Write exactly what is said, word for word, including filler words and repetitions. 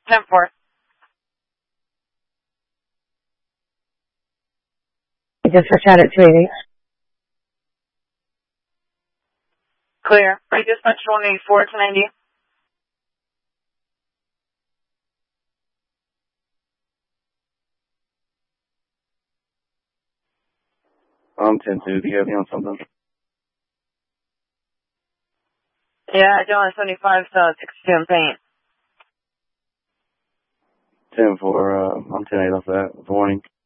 ten four. Dispatch out at two eighty. Clear. Redispatch one eighty-four to ninety. I'm ten two. Do you have me on something? Yeah, I do on seventy-five, so sixty-two in paint. ten four. Uh, I'm ten eight off that. Good morning.